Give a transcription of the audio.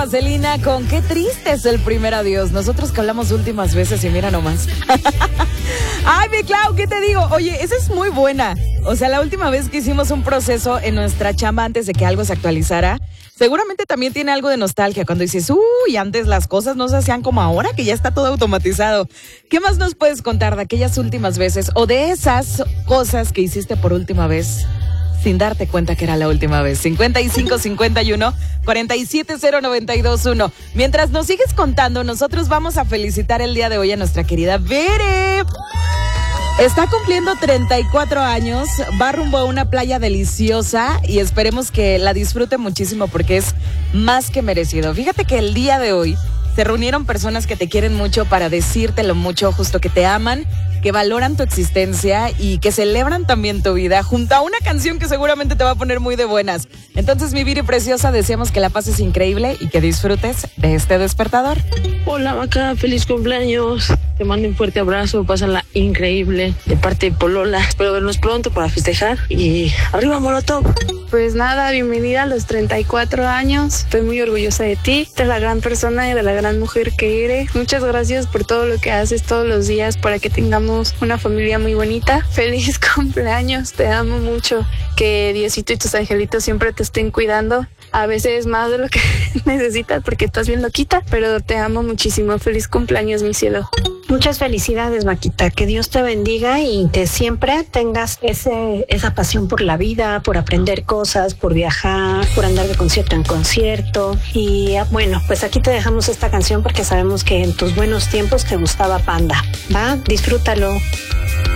Vaselina con qué triste es el primer adiós. Nosotros que hablamos últimas veces y mira nomás. Ay, mi Clau, ¿qué te digo? Oye, esa es muy buena. O sea, la última vez que hicimos un proceso en nuestra chamba antes de que algo se actualizara, seguramente también tiene algo de nostalgia cuando dices, uy, antes las cosas no se hacían como ahora, que ya está todo automatizado. ¿Qué más nos puedes contar de aquellas últimas veces o de esas cosas que hiciste por última vez sin darte cuenta que era la última vez? 5551-470-921. Mientras nos sigues contando, nosotros vamos a felicitar el día de hoy a nuestra querida Bere. Está cumpliendo 34 años, va rumbo a una playa deliciosa y esperemos que la disfrute muchísimo porque es más que merecido. Fíjate que el día de hoy se reunieron personas que te quieren mucho para decirte lo mucho, justo que te aman, que valoran tu existencia y que celebran también tu vida, junto a una canción que seguramente te va a poner muy de buenas. Entonces, mi Viri preciosa, deseamos que la pases increíble y que disfrutes de este despertador. Hola, Maca, feliz cumpleaños. Te mando un fuerte abrazo, pásala increíble. De parte de Polola, espero vernos pronto para festejar. Y arriba, Molotov. Pues nada, bienvenida a los 34 años. Estoy muy orgullosa de ti, de la gran persona y de la gran mujer que eres. Muchas gracias por todo lo que haces todos los días para que tengamos una familia muy bonita. Feliz cumpleaños, te amo mucho. Que Diosito y tus angelitos siempre te estén cuidando. A veces más de lo que necesitas porque estás bien loquita, pero te amo muchísimo. Feliz cumpleaños, mi cielo. Muchas felicidades, Maquita. Que Dios te bendiga y que siempre tengas esa pasión por la vida, por aprender cosas, por viajar, por andar de concierto en concierto. Y bueno, pues aquí te dejamos esta canción porque sabemos que en tus buenos tiempos te gustaba Panda. ¿Va? Disfrútalo.